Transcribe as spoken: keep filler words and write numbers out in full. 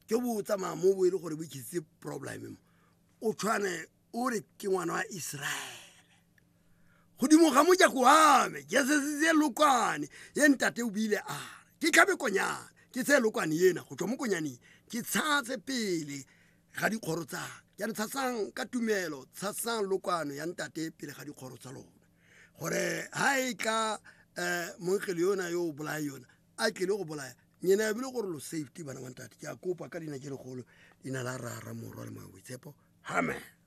ke bo tsamaya mo bo e le gore bo ikitsitse problem o tshwane o re ke ngwana wa Israele godimo ga mojako wame ke sesitse lokwane ye ntate o bile a ke tlhabe konyana ke tse lokwane yena go tswa mo konyaneng ke tshatse pele ga dikgoro tsaka ke tshasang ka tumelo tshasang lokwano ya ntate pele ga dikgoro tsa lona gore ha e ka monkgele yona yo o bolaya yona a tlile go bolaya nyena ya bile gore lo safety bana ba ntate ke a kopa ka dina ke legolo dina la rara morwa le maboitshepo amen.